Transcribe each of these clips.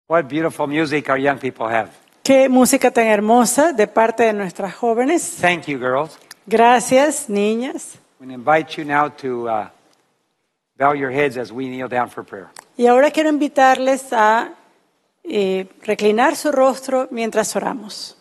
What beautiful music our young people have. Qué música tan hermosa de parte de nuestras jóvenes. Thank you, girls. Gracias, niñas. I'm going to invite you now to bow your heads as we kneel down for prayer. Y ahora quiero invitarles a reclinar su rostro mientras oramos.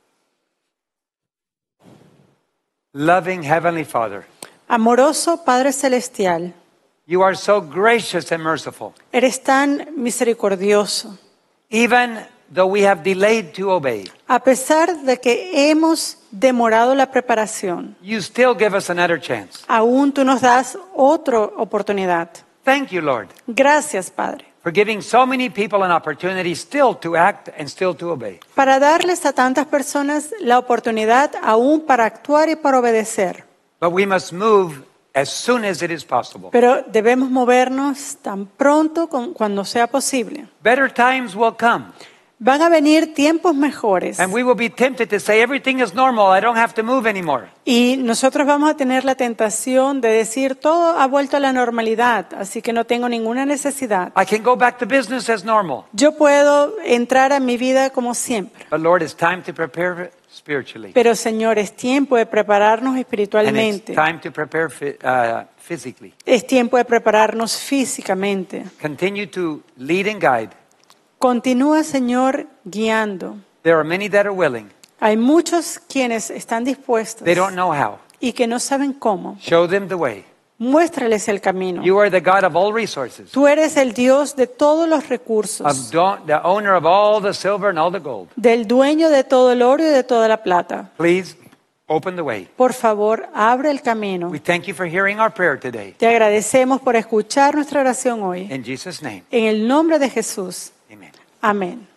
Loving Heavenly Father, Amoroso Padre Celestial, you are so gracious and merciful. eres tan misericordioso. Even though we have delayed to obey, A pesar de que hemos demorado la preparación, you still give us another chance. aún tú nos das otra oportunidad. Thank you, Lord, Gracias, Padre, for giving so many people an opportunity still to act and still to obey. para darles a tantas personas la oportunidad aún para actuar y para obedecer. But we must move as soon as it is possible. Pero debemos movernos tan pronto cuando sea posible. Better times will come, Van a venir tiempos mejores and we will be tempted to say everything is normal, I don't have to move anymore. y nosotros vamos a tener la tentación de decir todo ha vuelto a la normalidad, así que no tengo ninguna necesidad. I can go back to business as normal. Yo puedo entrar a mi vida como siempre. But Lord, it's time to prepare spiritually. Pero Señor, es tiempo de prepararnos And it's espiritualmente. time to prepare physically. Es tiempo de prepararnos físicamente. Continue to lead and guide. Continúa, Señor, guiando. There are many that are willing. Hay muchos quienes están dispuestos They don't know how. y que no saben cómo. Show them the way. Muéstrales el camino. You are the God of all resources, Tú eres el Dios de todos los recursos, the owner of all the silver and all the gold. del dueño de todo el oro y de toda la plata. Please open the way. Por favor, abre el camino. We thank you for hearing our prayer today. Te agradecemos por escuchar nuestra oración hoy. In Jesus' name, En el nombre de Jesús. amen. Amén.